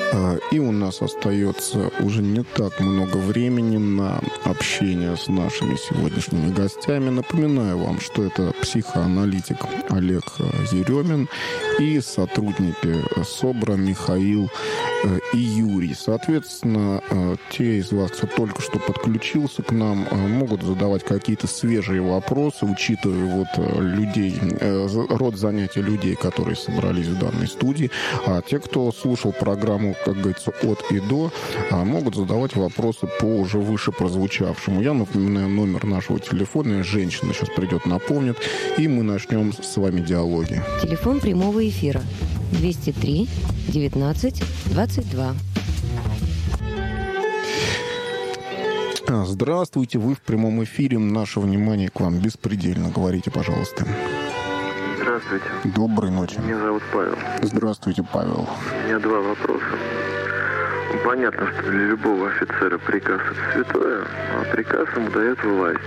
И у нас остается уже не так много времени на общение с нашими сегодняшними гостями. Напоминаю вам, что это психоаналитик Олег Еремин и сотрудники СОБРа Михаил и Юрий. Соответственно, те из вас, кто только что подключился к нам, могут задавать какие-то свежие вопросы, учитывая людей, род занятий людей, которые собрались в данной студии. А те, кто слушал программу, как говорится, от и до, могут задавать вопросы по уже выше прозвучавшему. Я напоминаю номер нашего телефона. Женщина сейчас придет, напомнит, и мы начнем с вами диалоги. Телефон прямого эфира 203 19 22. Здравствуйте, вы в прямом эфире. Наше внимание к вам беспредельно. Говорите, пожалуйста. Здравствуйте. Доброй ночи. Меня зовут Павел. Здравствуйте, Павел. У меня два вопроса. Понятно, что для любого офицера приказ – это святое, а приказ ему дает власть.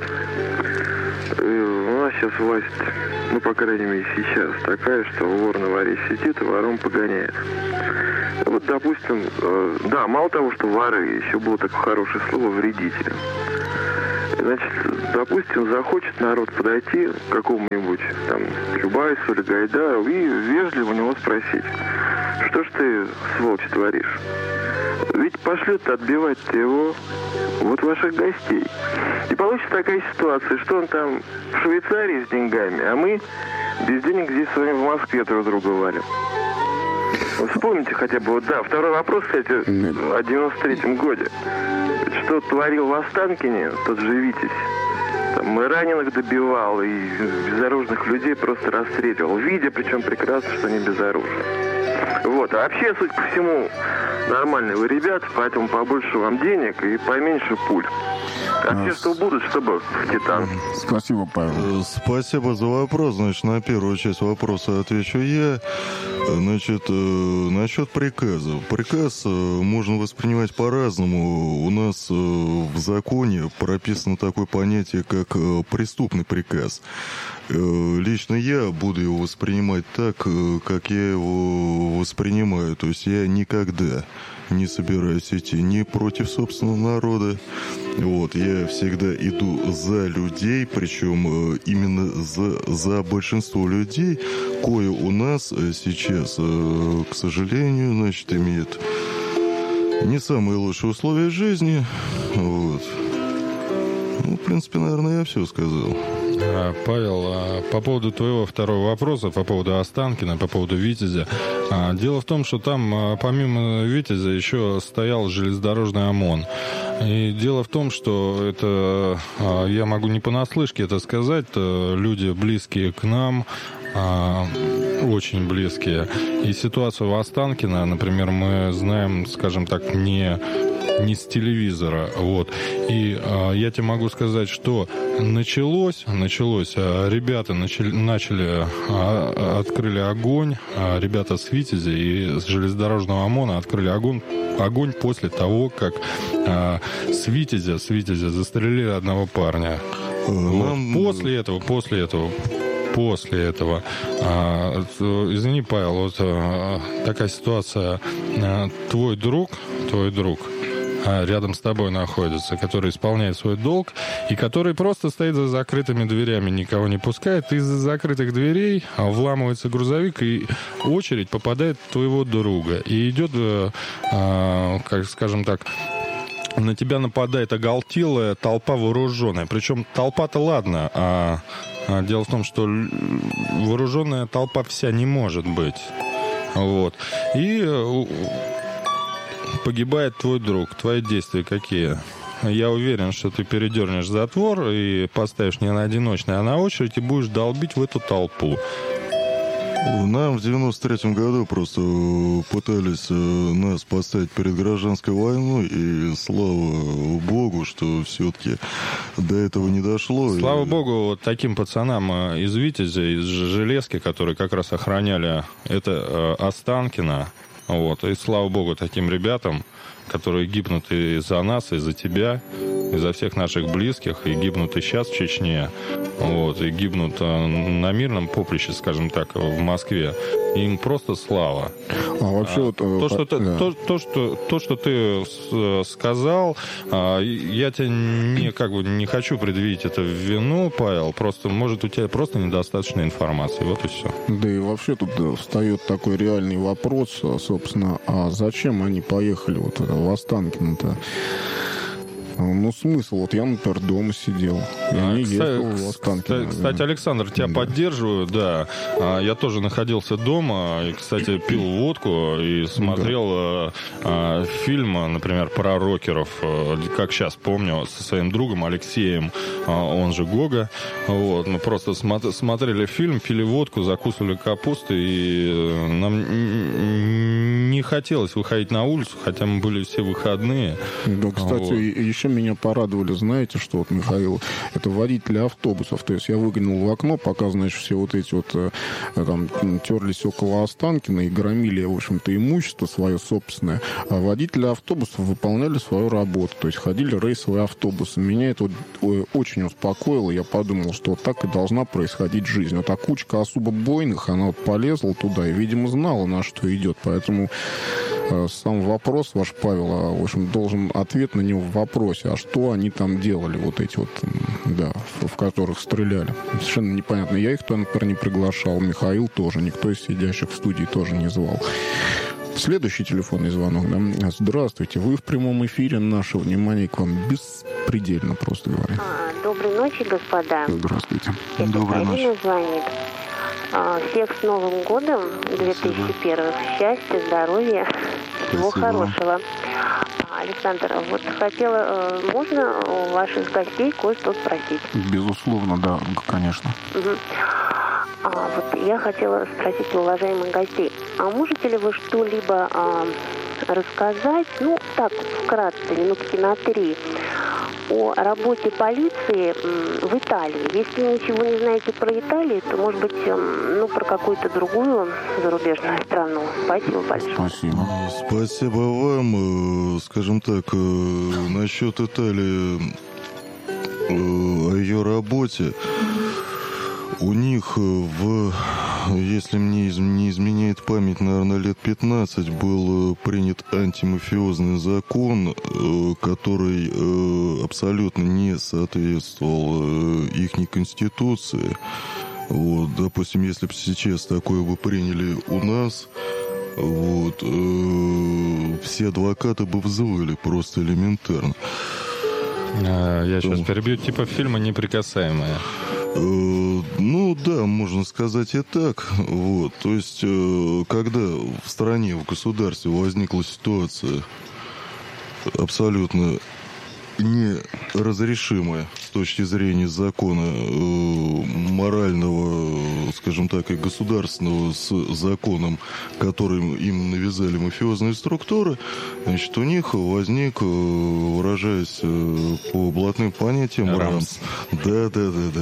И у нас сейчас власть, по крайней мере, сейчас такая, что вор на воре сидит и вором погоняет. Вот, допустим, да, мало того, что воры, еще было такое хорошее слово «вредители». Значит, допустим, захочет народ подойти к какому-нибудь там Чубайсу или Гайдару и вежливо у него спросить, что ж ты, сволочь, творишь? Ведь пошлют отбивать его ваших гостей. И получится такая ситуация, что он там в Швейцарии с деньгами, а мы без денег здесь с вами в Москве друг друга валим. Вспомните хотя бы, второй вопрос, кстати, о 93-м годе. Что творил в Останкине тот же Витязь. Там и раненых добивал, и безоружных людей просто расстреливал. Видя, причем прекрасно, что они безоружны. А вообще, судя по всему, нормальные вы ребята, поэтому побольше вам денег и поменьше пуль. А те, что будут, чтобы в Титан. Спасибо, Павел. Спасибо за вопрос. Значит, на первую часть вопроса отвечу я. Значит, насчет приказа. Приказ можно воспринимать по-разному. У нас в законе прописано такое понятие, как преступный приказ. Лично я буду его воспринимать так, как я его воспринимаю. То есть я никогда не собираюсь идти ни против собственного народа. Я всегда иду за людей, причем именно за большинство людей, кое у нас сейчас, к сожалению, имеют не самые лучшие условия жизни. В принципе, наверное, я все сказал. Павел, по поводу твоего второго вопроса, по поводу Останкина, по поводу Витязя. Дело в том, что там помимо Витязя еще стоял железнодорожный ОМОН. И дело в том, что это, я могу не понаслышке это сказать, люди близкие к нам, очень близкие. И ситуацию в Останкино, например, мы знаем, скажем так, не с телевизора. И я тебе могу сказать, что началось, ребята открыли огонь, ребята с Витязя и с железнодорожного ОМОНа открыли огонь после того, как с Витязя застрелили одного парня. После этого, извини, Павел, такая ситуация, твой друг рядом с тобой находится, который исполняет свой долг, и который просто стоит за закрытыми дверями, никого не пускает. Из-за закрытых дверей вламывается грузовик, и очередь попадает в твоего друга. И идет, как скажем так, на тебя нападает оголтелая толпа вооруженная. Причем толпа-то ладно, а дело в том, что вооруженная толпа вся не может быть. И погибает твой друг. Твои действия какие? Я уверен, что ты передернешь затвор и поставишь не на одиночный, а на очередь, и будешь долбить в эту толпу. Нам в 93-м году просто пытались нас поставить перед гражданской войной, и слава богу, что все-таки до этого не дошло. Слава богу, таким пацанам из Витязя, из Железки, которые как раз охраняли это Останкино, и слава богу таким ребятам, которые гибнут и за нас, и за тебя, и за всех наших близких, и гибнут и сейчас в Чечне. вот, и гибнут на мирном поприще, скажем так, в Москве, им просто слава. А вообще вот... То, что ты сказал, я тебе не хочу предъявить это в вину, Павел, просто, может, у тебя просто недостаточно информации, вот и все. Да и вообще тут встает такой реальный вопрос, собственно, а зачем они поехали вот в Останкино-то? Ну, смысл. Вот я, например, дома сидел. Я не ездил в Останкино. Кстати, Александр, тебя поддерживаю, да. Я тоже находился дома и, кстати, пил водку и смотрел фильм, например, про рокеров, как сейчас помню, со своим другом Алексеем, он же Гога. Вот. Мы просто смотрели фильм, пили водку, закусывали капустой, и нам не хотелось выходить на улицу, хотя мы были все выходные. Да, кстати, вот. Еще меня порадовали, знаете, что вот, Михаил, это водители автобусов. То есть я выглянул в окно, пока, значит, все вот эти вот там терлись около Останкина и громили, в общем-то, имущество свое собственное. А водители автобусов выполняли свою работу. То есть ходили рейсовые автобусы. Меня это вот очень успокоило. Я подумал, что вот так и должна происходить жизнь. Вот а кучка особо бойных, она вот полезла туда и, видимо, знала, на что идет. Поэтому сам вопрос ваш, Павел, в общем, должен ответ на него в вопросе. А что они там делали, вот эти вот, да, в которых стреляли? Совершенно непонятно. Я их, например, не приглашал. Михаил тоже. Никто из сидящих в студии тоже не звал. Следующий телефонный звонок. Да? Здравствуйте. Вы в прямом эфире. Наше внимание к вам беспредельно, просто говоря. Доброй ночи, господа. Здравствуйте. Это Доброй ночи. Карина звонит. Всех с Новым годом 2001. Счастья, здоровья, всего хорошего. Александр, вот хотела, можно у ваших гостей кое-что спросить? Безусловно, да, конечно. Угу. Вот я хотела спросить у уважаемых гостей, а можете ли вы что-либо рассказать, ну, так, вкратце, минутки на 3, о работе полиции в Италии? Если ничего не знаете про Италию, то, может быть, ну, про какую-то другую зарубежную страну. Спасибо большое. Спасибо. Спасибо вам. Скажем так, насчет Италии, о ее работе. У них, если мне не изменяет память, наверное, лет 15 был принят антимафиозный закон, который абсолютно не соответствовал ихней конституции. Вот, допустим, если бы сейчас такое бы приняли у нас, вот, все адвокаты бы взвыли просто элементарно. Я сейчас перебью, типа фильма «Неприкасаемые». Ну да, можно сказать и так. Вот. То есть, когда в стране, в государстве возникла ситуация абсолютно неразрешимая с точки зрения закона морального, скажем так, и государственного с законом, которым им навязали мафиозные структуры, значит, у них возник, выражаясь по блатным понятиям, рамс. Да.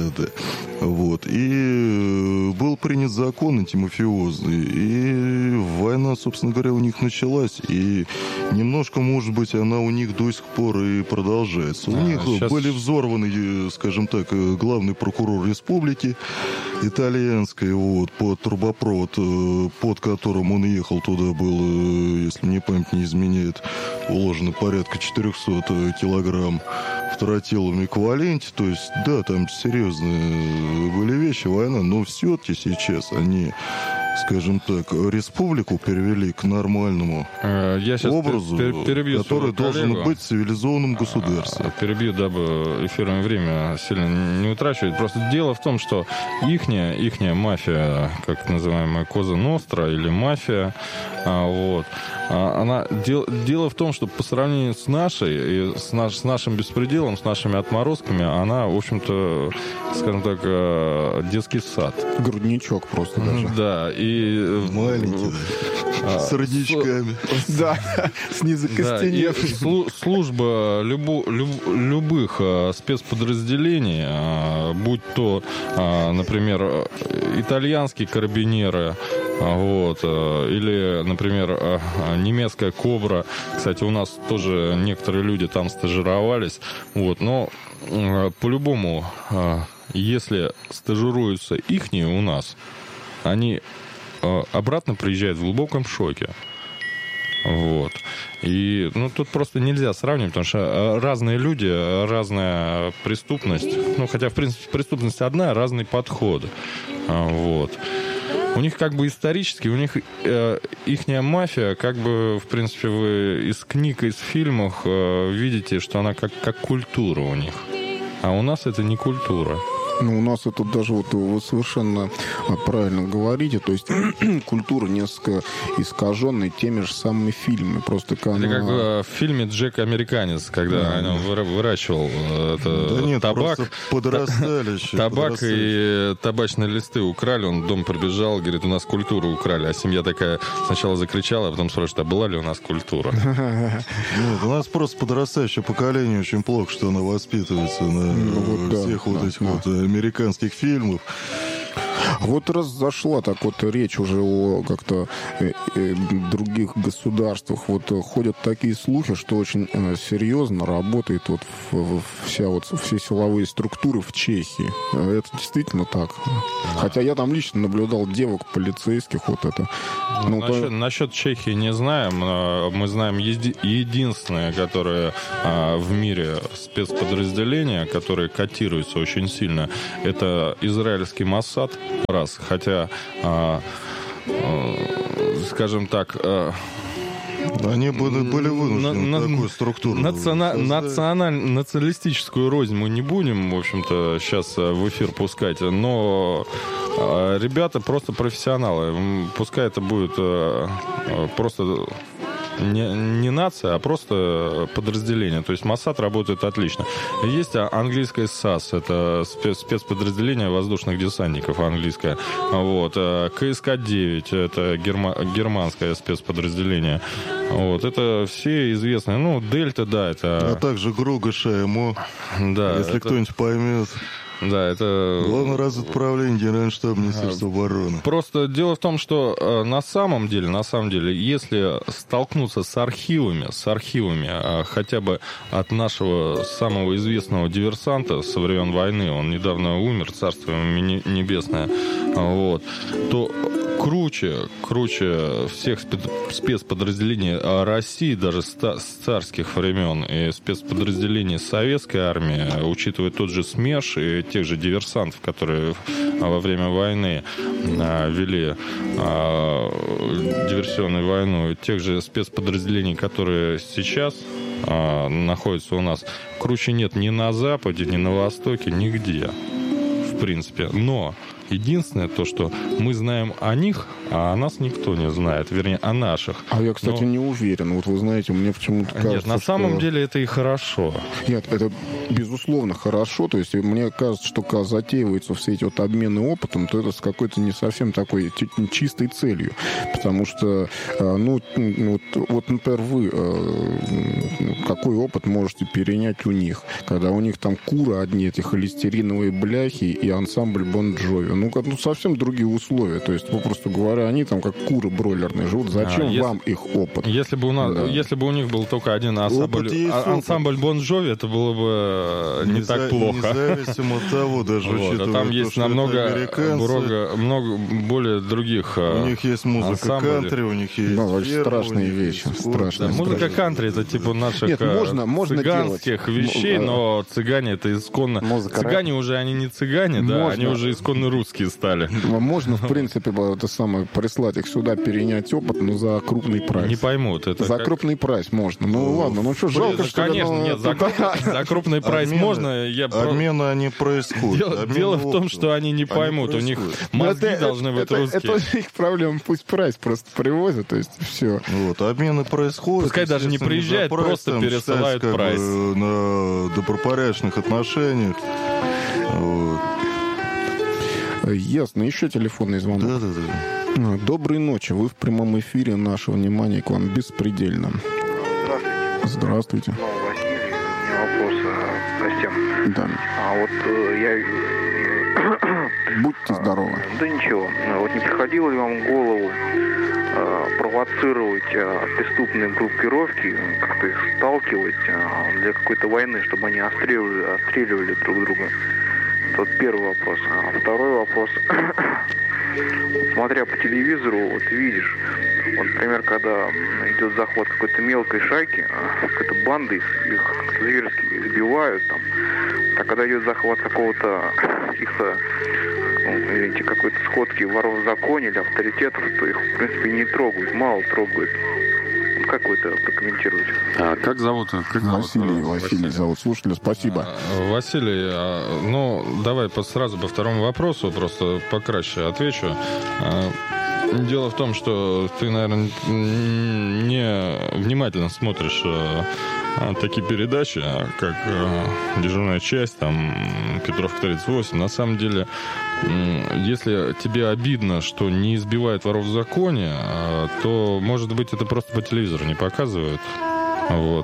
Вот. И был принят закон антимафиозный. И война, собственно говоря, у них началась. И немножко, может быть, она у них до сих пор и продолжается. У них были взорваны, скажем так, главный прокурор республики итальянской, вот, под трубопровод, под которым он ехал туда, было, если мне память не изменяет, уложено порядка 400 килограмм в тротиловом эквиваленте. То есть, да, там серьезные были вещи, война, но все-таки сейчас они, скажем так, республику перевели к нормальному образу, который должен быть в цивилизованном государстве. Перебью, дабы эфирное время сильно не утрачивать. Просто дело в том, что ихняя мафия, как называемая Коза Ностра или мафия, вот, она, дело в том, что по сравнению с нашей, и с нашим беспределом, с нашими отморозками, она, в общем-то, скажем так, детский сад. Грудничок просто даже. Да, и... Маленький, с родничками. Да, снизу костенев. Служба любых спецподразделений, будь то, например, итальянские карабинеры, вот, или, например, немецкая «Кобра». Кстати, у нас тоже некоторые люди там стажировались. Вот, но по-любому если стажируются ихние у нас, они обратно приезжают в глубоком шоке. Вот. И тут просто нельзя сравнивать, потому что разные люди, разная преступность. Хотя, в принципе, преступность одна, разные подходы. Вот. У них как бы исторически, у них ихняя мафия, как бы, в принципе, вы из книг, из фильмов видите, что она как культура у них. А у нас это не культура. У нас это даже вы совершенно правильно говорите, то есть культура несколько искаженная теми же самыми фильмами. Просто это как в фильме «Джек Американец», когда он выращивал табак. Табак и табачные листы украли, он в дом прибежал, говорит, у нас культуру украли. А семья такая сначала закричала, а потом спрашивает, а была ли у нас культура? Нет, у нас просто подрастающее поколение очень плохо, что оно воспитывается на всех этих американских фильмов. Раз зашла так речь уже о как-то других государствах, ходят такие слухи, что очень серьезно работает все силовые структуры в Чехии. Это действительно так. Хотя я там лично наблюдал девок полицейских, Насчет Чехии не знаем. Мы знаем единственное, которое в мире спецподразделение, которое котируется очень сильно, это израильский Моссад. Раз, хотя, скажем так, они были вынуждены такую структуру. Националистическую рознь мы не будем, в общем-то, сейчас в эфир пускать, но ребята просто профессионалы. Пускай это будет просто не нация, а просто подразделение. То есть Моссад работает отлично. Есть английское САС, это спецподразделение воздушных десантников английское. КСК-9, это германское спецподразделение. Это все известные. Дельта, да, это... А также ГРУ, ШМО, если кто-нибудь поймет. Да, это... Главное разведуправление Генштаба Министерства обороны. Просто дело в том, что на самом деле, если столкнуться с архивами, хотя бы от нашего самого известного диверсанта со времен войны, он недавно умер, царство ему небесное, то круче всех спецподразделений России, даже с царских времен, и спецподразделений советской армии, учитывая тот же СМЕРШ и тех же диверсантов, которые во время войны вели диверсионную войну, и тех же спецподразделений, которые сейчас находятся у нас, круче нет ни на Западе, ни на Востоке, нигде, в принципе. Но единственное то, что мы знаем о них, а о нас никто не знает. Вернее, о наших. А я, кстати, не уверен. Вы знаете, мне почему-то кажется, Нет, на самом деле это и хорошо. Нет, это безусловно хорошо. То есть мне кажется, что когда затеиваются все эти обмены опытом, то это с какой-то не совсем такой чистой целью. Потому что, например, вы какой опыт можете перенять у них? Когда у них там куры одни, эти холестериновые бляхи и ансамбль Бон Джови. Совсем другие условия. То есть, попросту говоря, они там как куры бройлерные живут. Зачем вам их опыт? Если бы у них был только один ансамбль Бон Джови, это было бы не так плохо. Независимо от того, даже учитывая там есть намного более других у них есть музыка кантри, у них есть страшные вещи. Музыка кантри — это типа наших цыганских вещей, но цыгане — это исконно... Цыгане уже, они не цыгане, да, они уже исконно русские стали. Можно, в принципе, прислать их сюда, перенять опыт, но за крупный прайс. Не поймут. За крупный прайс можно. Ладно, жалко, что... Конечно, нет, за крупный прайс можно. Обмены, они происходят. Дело в том, что они не поймут. У них мозги должны быть русские. Это их проблема. Пусть прайс просто привозят, то есть все. Обмены происходят. Пускай даже не приезжают, просто пересылают прайс. На добропорядочных отношениях. Ясно. Еще телефонный звонок. Да. Доброй ночи. Вы в прямом эфире. Наше внимание к вам беспредельно. Здравствуйте. Василий, у меня вопрос к гостям. Да. Я... Будьте здоровы. Да ничего. Не приходило ли вам в голову провоцировать преступные группировки, как-то их сталкивать для какой-то войны, чтобы они отстреливали друг друга? Тот первый вопрос. А второй вопрос. Смотря по телевизору, вот видишь, вот, например, когда идет захват какой-то мелкой шайки, какой-то банды, их зверски избивают там, а когда идет захват какого-то каких-то, извините, какой-то сходки воров в законе или авторитетов, то их, в принципе, не трогают, мало трогают. Как вы это прокомментируете? Как зовут? Василий зовут. Слушатели, спасибо. Василий, ну, давай сразу по второму вопросу, просто покраще отвечу. Дело в том, что ты, наверное, не внимательно смотришь такие передачи, как «Дежурная часть», там, «Петровка 38». На самом деле, если тебе обидно, что не избивают воров в законе, то, может быть, это просто по телевизору не показывают. Вот.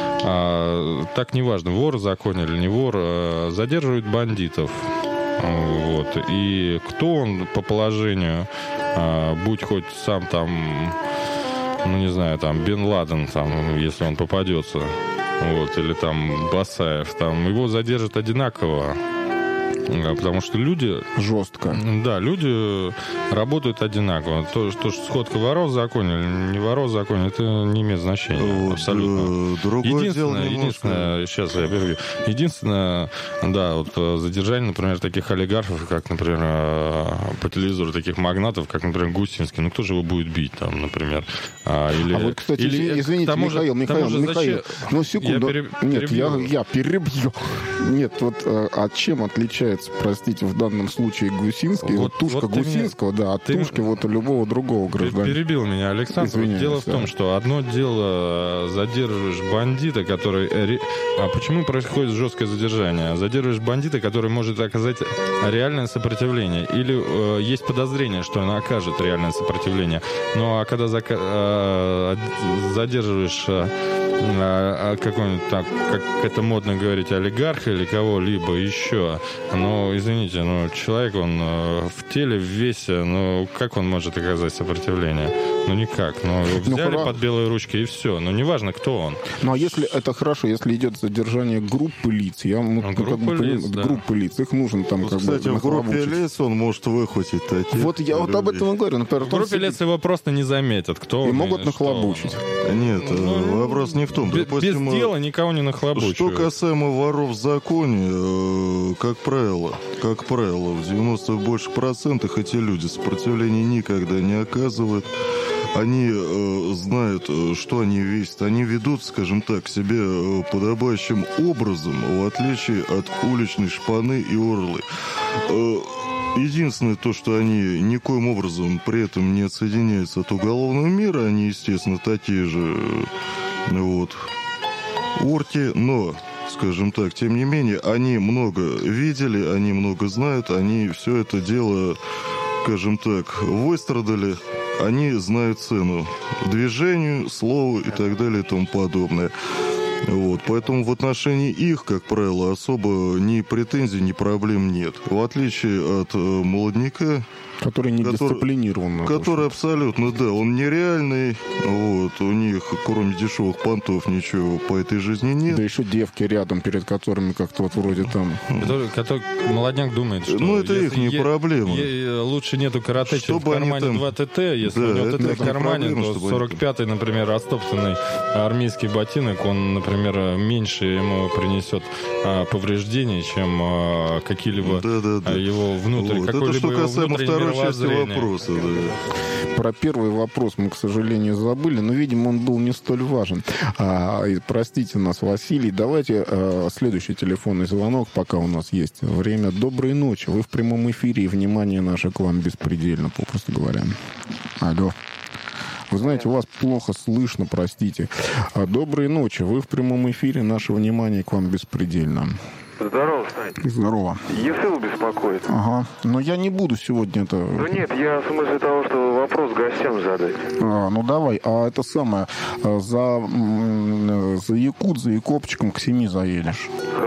Так неважно, вор в законе или не вор, задерживают бандитов. Вот. И кто он по положению, будь хоть сам там, ну не знаю, там Бен Ладен, там, если он попадется, вот, или там Басаев, там, его задержат одинаково. Потому что люди... Жестко. Да, люди работают одинаково. То, что сходка воров в законе или не воров в законе, это не имеет значения. Абсолютно. Единственное, сейчас я перебью. Единственное, да, вот задержание, например, таких олигархов, как, например, по телевизору таких магнатов, как, например, Гусинский. Ну, кто же его будет бить, там, например? Вот, кстати, извините, Михаил, ну, секунду. Нет, я перебью. Нет, вот от чем отличается, простите, в данном случае Гусинский, вот тушка Гусинского, да, от тушки вот любого другого гражданина. Перебил меня Александр. Извиняюсь, дело в том, что одно дело задерживаешь бандита, который... А почему происходит жесткое задержание? Задерживаешь бандита, который может оказать реальное сопротивление. Или есть подозрение, что он окажет реальное сопротивление. Ну, а когда задерживаешь какой-нибудь, так, как это модно говорить, олигарха или кого-либо еще, ну, извините, ну, человек, он в теле, в весе, ну, как он может оказать сопротивление? Ну, никак. Ну, его взяли под белые ручки, и все. Ну, неважно, кто он. Ну, а если это хорошо, если идет задержание группы лиц, группы лиц, их нужно там вот, кстати, в группе лиц он может выхватить таких. Вот я вот об этом и говорю. Например, в группе лиц его просто не заметят, кто он. И могут нахлобучить. Нет, вопрос не в том. Без дела никого не нахлобучивают. Что касаемо воров в законе, как правило, в 90 больше процентах эти люди сопротивления никогда не оказывают. Они знают, что они весят. Они ведут, скажем так, себя подобающим образом, в отличие от уличной шпаны и орлы. Единственное то, что они никоим образом при этом не отсоединяются от уголовного мира. Они, естественно, такие же вот орки, но, скажем так, тем не менее, они много видели, они много знают, они все это дело, скажем так, выстрадали. Они знают цену движению, слову и так далее и тому подобное. Вот, поэтому в отношении их, как правило, особо ни претензий, ни проблем нет. В отличие от молодняка, который не дисциплинирован. Который абсолютно, да, он нереальный. Вот, у них, кроме дешевых понтов, ничего по этой жизни нет. Да еще девки рядом, перед которыми как-то вот вроде там... Который молодняк думает, что... Ну, это их не проблема. Лучше нету карате, чем в кармане там... 2 ТТ. Если у него ТТ в кармане, то 45-й, например, растоптанный армейский ботинок, он, например, меньше ему принесет повреждений, чем какие-либо его внутрь, какой-либо его внутренний вопроса, да. Про первый вопрос мы, к сожалению, забыли, но, видимо, он был не столь важен. Простите нас, Василий. Давайте следующий телефонный звонок, пока у нас есть время. Доброй ночи. Вы в прямом эфире, и внимание наше к вам беспредельно, попросту говоря. Алло. Вы знаете, вас плохо слышно, простите. Доброй ночи. Вы в прямом эфире, наше внимание к вам беспредельно. Здорово, Стань. Здорово. ЕСИЛ беспокоит. Ага. Но я не буду сегодня это... Ну нет, я в смысле того, что вопрос гостям задать. Ну давай. А это самое, за Якут, за Якопчиком к 7 заедешь. Хорошо.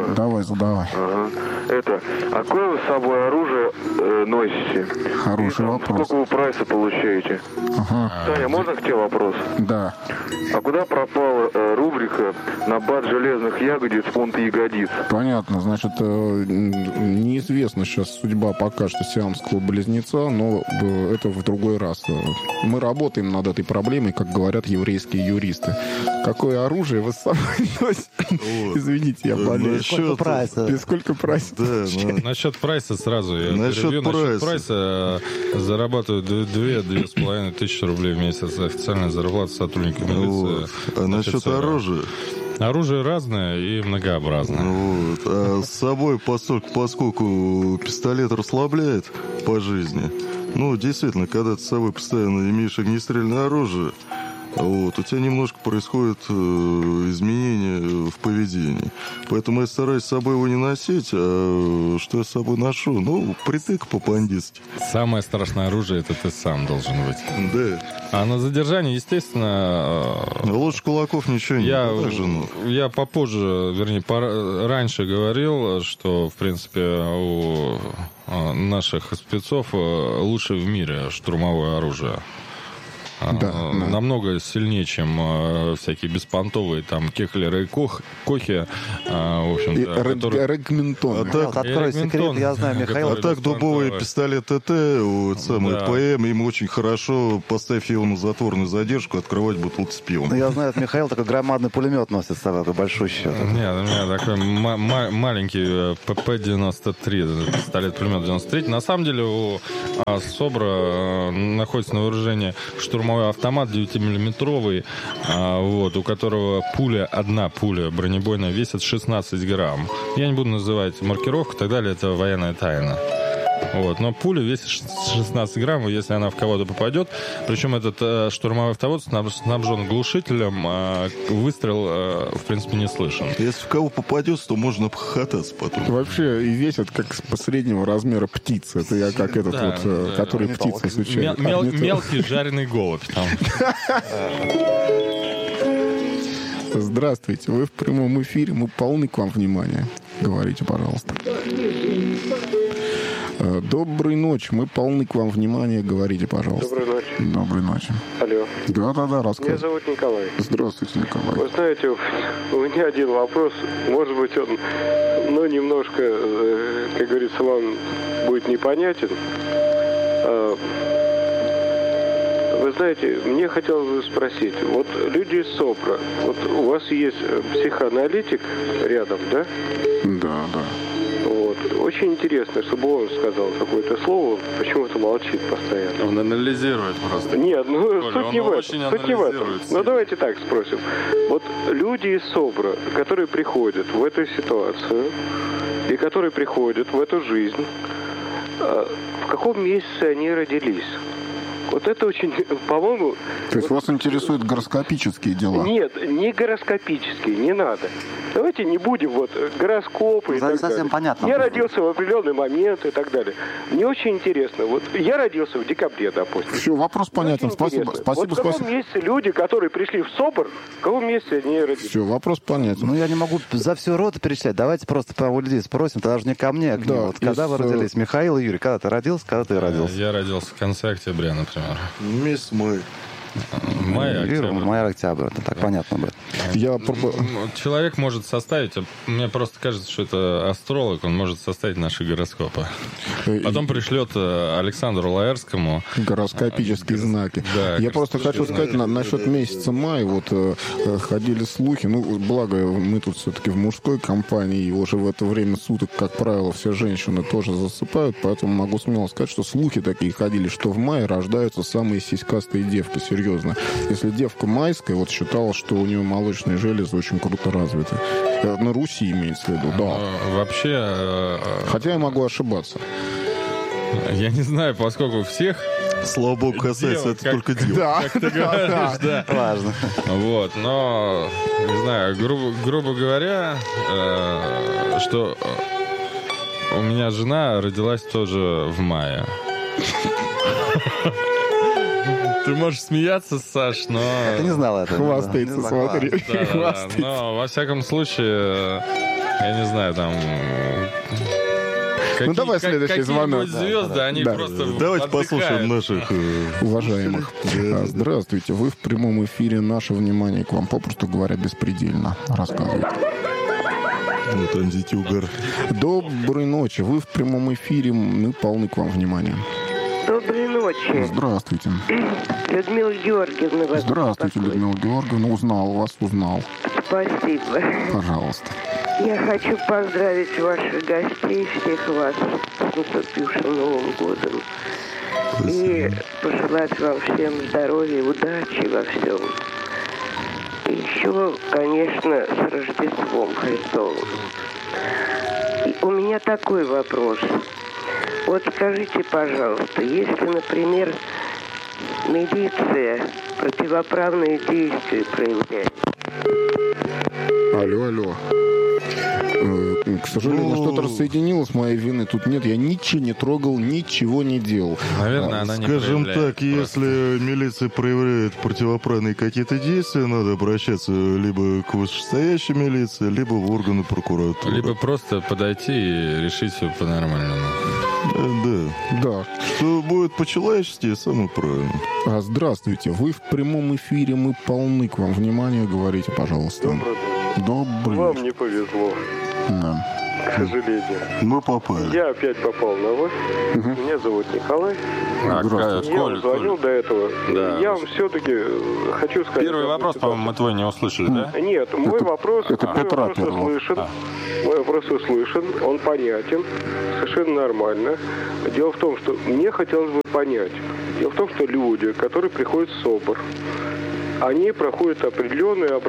Давай, задавай. Ага. А какое вы с собой оружие носите? Хороший вопрос. Сколько вы прайса получаете? Ага. Таня, можно к тебе вопрос? Да. А куда пропала рубрика «Набат железных ягодиц, фунт ягодиц»? Понятно. Значит, неизвестна сейчас судьба пока что сиамского близнеца, но это в другой раз. Мы работаем над этой проблемой, как говорят еврейские юристы. Какое оружие вы с собой носите? Извините, я болею. Сколько прайса? Сколько прайса? Да, Насчет прайса сразу я Насчет перебью. Насчет прайса зарабатываю 2,5 тысячи рублей в месяц. Официальная зарплата сотрудника милиции. А насчет оружия? Оружие разное и многообразное. Вот. А с собой, поскольку пистолет расслабляет по жизни, действительно, когда ты с собой постоянно имеешь огнестрельное оружие, у тебя немножко происходит изменения в поведении. Поэтому я стараюсь с собой его не носить, а что я с собой ношу? Притык по-бандитски. Самое страшное оружие — это ты сам должен быть. Да. А на задержании, естественно... Лучше кулаков ничего не Я попозже, раньше говорил, что, в принципе, у наших спецов лучше в мире штурмовое оружие. Да. Намного сильнее, чем всякие беспонтовые там Кехлеры и Кохи, в общем-то, Регментон. Открой секрет, я знаю, Михаил. А так дубовый пистолет ТТ, самый ПМ, им очень хорошо, поставь его на затворную задержку, открывать бутылку с пивом. Я знаю, Михаил такой громадный пулемет носит с собой, большущий. Нет, у меня такой маленький ПП-93, пистолет-пулемет 93. На самом деле у СОБРа находится на вооружении штурмовой автомат 9-миллиметровый, у которого одна пуля бронебойная весит 16 грамм. Я не буду называть маркировку и так далее, это военная тайна. Но пуля весит 16 грамм, и если она в кого-то попадет, причем этот штурмовой автомат снабжен глушителем, выстрел, в принципе, не слышен. Если в кого попадется, то можно похохотаться потом. Вообще и весят как среднего размера птицы. Это я как который птицы изучает. Мелкий жареный голубь. Здравствуйте, вы в прямом эфире, мы полны к вам внимания. Говорите, пожалуйста. Доброй ночи, мы полны к вам внимания, говорите, пожалуйста. Доброй ночи. Доброй ночи. Алло. Да, рассказывай. Меня зовут Николай. Здравствуйте, Николай. Вы знаете, у меня один вопрос, может быть, он, немножко, как говорится, вам будет непонятен. Вы знаете, мне хотелось бы спросить, люди из СОБРа, у вас есть психоаналитик рядом, да? Да. Очень интересно, чтобы он сказал какое-то слово, почему-то молчит постоянно. Он анализирует просто. Нет, суть не в этом. Давайте так спросим. Люди из СОБРа, которые приходят в эту ситуацию и которые приходят в эту жизнь, в каком месяце они родились? Это очень, по-моему... То есть вас интересуют гороскопические дела? Нет, не гороскопические, не надо. Давайте не будем гороскопы и так совсем далее. понятно. Я родился в определенный момент и так далее. Мне очень интересно. Я родился в декабре, допустим. Все, вопрос понятен. Спасибо. В каком месяце люди, которые пришли в СОБР, в каком месяце они родились? Все, вопрос понятен. Я не могу за всю роту перечислять. Давайте просто у людей спросим, тогда же не ко мне, а к ним. Когда вы родились? Михаил и Юрий, когда ты родился, когда ты родился? Я родился в конце октября, например. Месяц май. Май-октябрь. Это так понятно будет. Человек может составить, мне просто кажется, что это астролог, он может составить наши гороскопы. Потом пришлет Александру Лаэрскому гороскопические знаки. Да, я просто хочу сказать насчет месяца мая. Ходили слухи, благо мы тут все-таки в мужской компании, и уже в это время суток, как правило, все женщины тоже засыпают, поэтому могу смело сказать, что слухи такие ходили, что в мае рождаются самые сиськастые девки, серьезно. Если девка майская, считала, что у нее молочные железы очень круто развиты. На Руси имеется в виду, да. Вообще... Хотя я могу ошибаться. Я не знаю, поскольку всех... Слава богу, касается это только девок. Да, как ты говоришь, да. Важно. Но, не знаю, грубо говоря, что у меня жена родилась тоже в мае. Ты можешь смеяться, Саш, но... Ты не знал этого. Хвастается, смотри. Но, во всяком случае, я не знаю, там... Давай следующий звонок. Звезды, они просто Давайте послушаем наших уважаемых. Здравствуйте, вы в прямом эфире. Наше внимание к вам, попросту говоря, беспредельно. Рассказывайте. Вот антитюгар. Доброй ночи. Вы в прямом эфире. Мы полны к вам внимания. Доброй ночи. Здравствуйте. Людмила Георгиевна вас Здравствуйте, Людмила Георгиевна. Узнал вас, узнал. Спасибо. Пожалуйста. Я хочу поздравить ваших гостей, всех вас с наступившим Новым годом. Спасибо. И пожелать вам всем здоровья, удачи во всем. И еще, конечно, с Рождеством Христовым. И у меня такой вопрос. Вот скажите, пожалуйста, если, например, милиция противоправные действия проявляет. Алло. К сожалению, что-то рассоединилось, моей вины тут нет. Я ничего не трогал, ничего не делал. Наверное, она не Скажем проявляет. так, если милиция проявляет противоправные какие-то действия, надо обращаться либо к вышестоящей милиции, либо в органы прокуратуры. Либо просто подойти и решить все по-нормальному. Да. Что будет по-человечески, самое правильное. Здравствуйте, вы в прямом эфире, мы полны к вам внимания, говорите, пожалуйста. Добрый. Вам не повезло. Да. К сожалению. Мы попали. Я опять попал на вас. Меня зовут Николай. Я вам звонил до этого. Да. Я вам все-таки хочу сказать... Первый вопрос, по-моему, мы твой не услышали, да? Нет, мой вопрос услышан. Мой вопрос услышан, он понятен, совершенно нормально. Дело в том, что мне хотелось бы понять. Дело в том, что люди, которые приходят в СОБР, они проходят определенную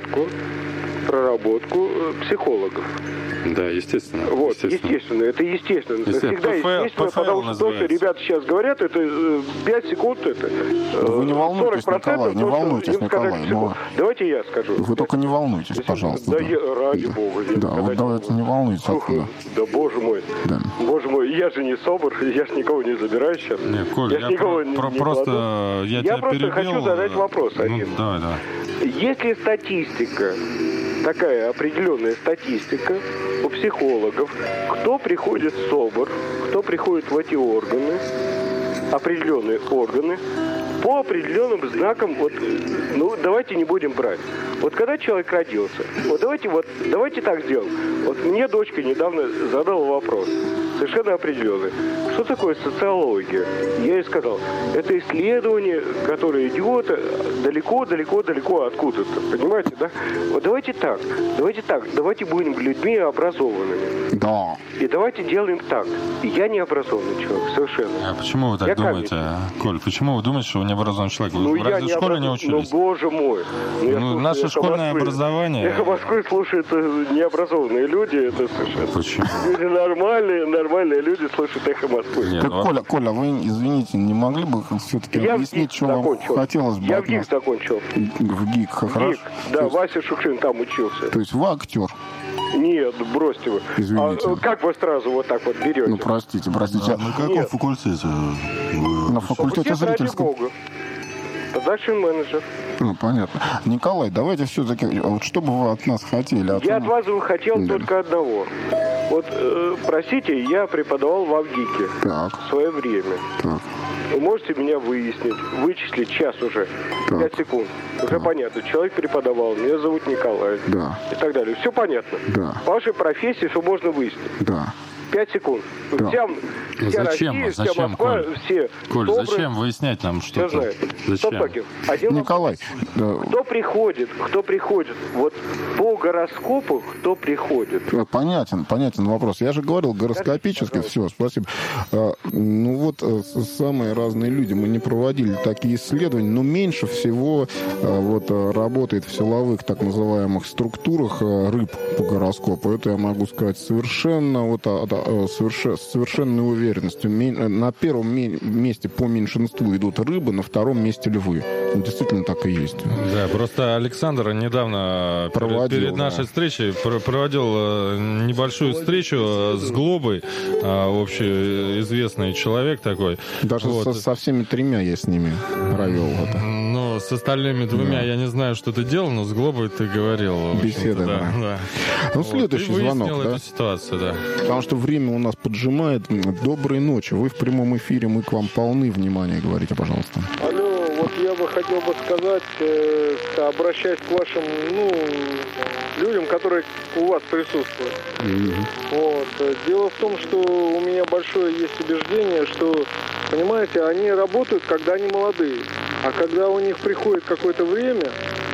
проработку психологов. Да, естественно. Вот, естественно. Это естественно. Всегда естественно, потому что то, что ребята сейчас говорят, это 5 секунд, это вы не волнуйтесь, 40%, Николай, не волнуйтесь, Николай. Давайте я скажу. Вы только не волнуйтесь, пожалуйста. Да, ради бога. Да, вот давайте не волнуйтесь. Да, боже мой. Да. Боже мой, я же не СОБР, я же никого не забираю сейчас. Нет, Коль, я просто тебя перебил. Хочу задать вопрос один. Давай. Есть ли статистика, такая определенная статистика у психологов, кто приходит в СОБР, кто приходит в эти органы, определенные органы, по определенным знакам, давайте не будем брать. Вот когда человек родился, давайте так сделаем. Вот мне дочка недавно задала вопрос, совершенно определенный. Что такое социология? Я ей сказал, это исследование, которое идет далеко откуда-то. Понимаете, да? Вот давайте так, давайте будем людьми образованными. Да. И давайте делаем так. Я не образованный человек, совершенно. А почему вы так думаете, Коль? Почему вы думаете, что вы не образованный человек? Вы в школе не учились? Боже мой. Наше школьное образование... Эхо Москвы слушают необразованные люди, это совершенно... Почему? Люди нормальные люди слушают Эхо Москвы. Нет, Коля, вы, извините, не могли бы все-таки объяснить, что вам хотелось бы? Я в ГИК закончил. В ГИК, хорошо. Да, Вася Шукшин там учился. То есть вы актер? Нет, бросьте вы. Извините. Как вы сразу вот так вот берете? Простите. На каком факультете? На факультете зрительского. Продакшн менеджер. Понятно. Николай, давайте все-таки, вот что бы вы от нас хотели? Я от вас хотел только одного. Вот, простите, я преподавал в АВГИКе в свое время. Так. Вы можете меня вычислить час уже, 5 секунд. Уже понятно, человек преподавал, меня зовут Николай. Да. И так далее. Все понятно. Да. По вашей профессии, что можно выяснить. Да. 5 секунд. Да. Вся Россия, вся Москва, Коль? все Коль, добрые. Зачем выяснять нам что-то? Все знают. Зачем? Николай. Кто приходит? Вот по гороскопу кто приходит? Понятен вопрос. Я же говорил гороскопически. Все, спасибо. Самые разные люди. Мы не проводили такие исследования, но меньше всего работает в силовых так называемых структурах рыб по гороскопу. Это я могу сказать совершенно с совершенной уверенностью. На первом месте по меньшинству идут рыбы, на втором месте львы. Действительно так и есть. Да, просто Александр недавно перед нашей встречей проводил небольшую встречу с Глобой, общеизвестный человек такой. Даже со всеми тремя я с ними провел это. Ну, с остальными двумя я не знаю, что ты делал, но с Глобой ты говорил. Беседа, да. Ну, следующий звонок, да? Эту ситуацию, да. Потому что время у нас поджимает. Доброй ночи. Вы в прямом эфире, мы к вам полны внимания. Говорите, пожалуйста. Алло, вот я бы хотел бы сказать, обращаясь к вашим, людям, которые у вас присутствуют. Вот. Дело в том, что у меня большое есть убеждение, что, понимаете, они работают, когда они молодые. А когда у них приходит какое-то время,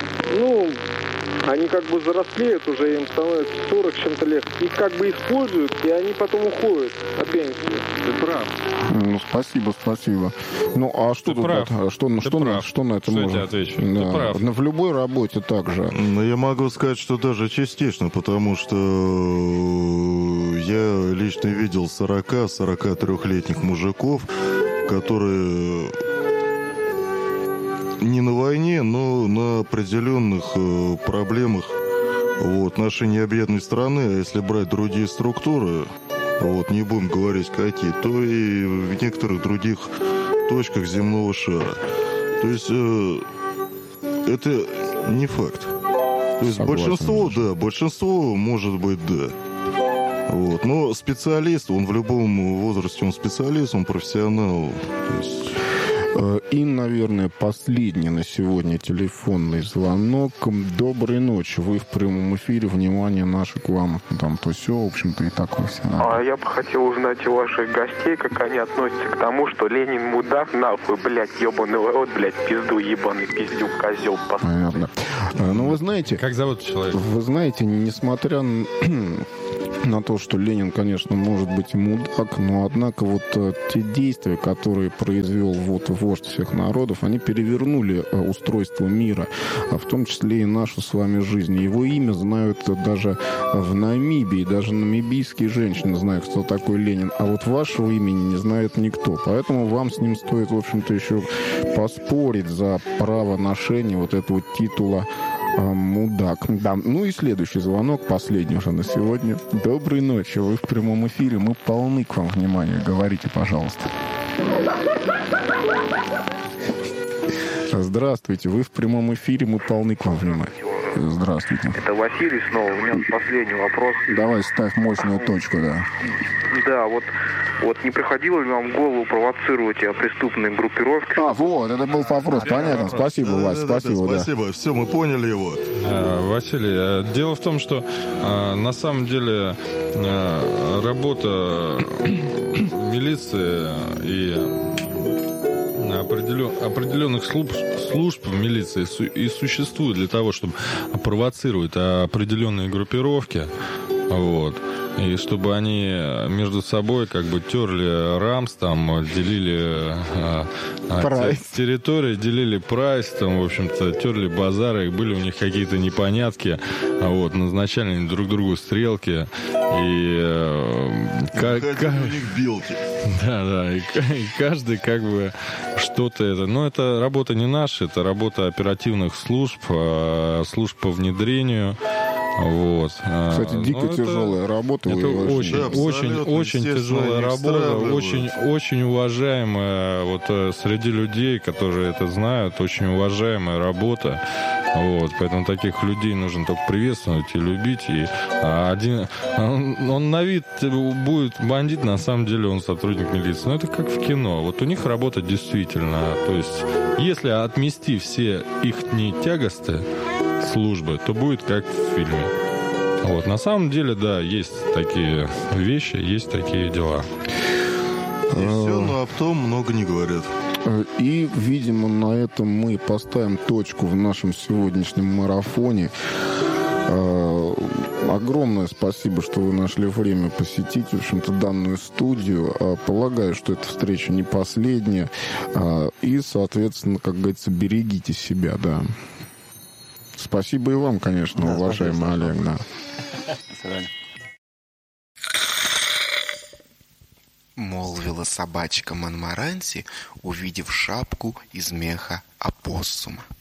они как бы взрослеют уже, им становится 40 с чем-то лет. Их как бы используют, и они потом уходят на пенсию. Ты прав. Спасибо. Ну, а что тут? Что на это можно? Я отвечу? Да. Ты прав. В любой работе так же. Но я могу сказать, что даже частично, потому что я лично видел 40-43-летних мужиков, которые не на войне, но на определенных проблемах отношения бедной страны, а если брать другие структуры, не будем говорить какие, то и в некоторых других точках земного шара. То есть это не факт. То есть большинство может быть да. Но специалист, он в любом возрасте, он специалист, он профессионал. То есть... И, наверное, последний на сегодня телефонный звонок. Доброй ночи. Вы в прямом эфире. Внимание наше к вам. Там то все, в общем-то, и так все. Я бы хотел узнать у ваших гостей, как они относятся к тому, что Ленин мудак, нахуй, блядь, ебаный рот, блядь, пизду ебаный, пиздюк, козел. Понятно. Вы знаете... Как зовут человека? Вы знаете, несмотря на то, что Ленин, конечно, может быть и мудак, но, однако, те действия, которые произвел вождь всех народов, они перевернули устройство мира, в том числе и нашу с вами жизнь. Его имя знают даже в Намибии, даже намибийские женщины знают, кто такой Ленин, а вашего имени не знает никто. Поэтому вам с ним стоит, в общем-то, еще поспорить за право ношения этого титула мудак. Да. И следующий звонок, последний уже на сегодня. Доброй ночи, вы в прямом эфире, мы полны к вам внимания. Говорите, пожалуйста. Здравствуйте, вы в прямом эфире, мы полны к вам внимания. Здравствуйте. Это Василий снова. У меня последний вопрос. Давай, ставь мощную точку, да. Да, не приходило ли вам в голову провоцировать преступные группировки? Это был вопрос, понятно. Спасибо, Вась, спасибо. Спасибо, все, мы поняли его. Василий, дело в том, что на самом деле работа милиции и определенных служб в милиции и существует для того, чтобы провоцировать определенные группировки, и чтобы они между собой терли рамс, делили территории, делили прайс, в общем-то, терли базары, были у них какие-то непонятки, назначали они друг другу стрелки, и у них белки. Да, и каждый что-то это. Но это работа не наша, это работа оперативных служб по внедрению. Кстати, дико тяжелая работа. Это очень тяжелая работа, очень уважаемая среди людей, которые это знают, очень уважаемая работа. Поэтому таких людей нужно только приветствовать и любить. И он на вид будет бандит, на самом деле он сотрудник милиции. Но это как в кино. У них работа действительно. То есть, если отмести все их тягости службы, то будет как в фильме. На самом деле, да, есть такие вещи, есть такие дела. И все, но об том много не говорят. И, видимо, на этом мы поставим точку в нашем сегодняшнем марафоне. Огромное спасибо, что вы нашли время посетить, в общем-то, данную студию. Полагаю, что эта встреча не последняя. И, соответственно, как говорится, берегите себя, да. Спасибо и вам, конечно, уважаемый Олег. Да. До свидания. Молвила собачка Монморанси, увидев шапку из меха опоссума.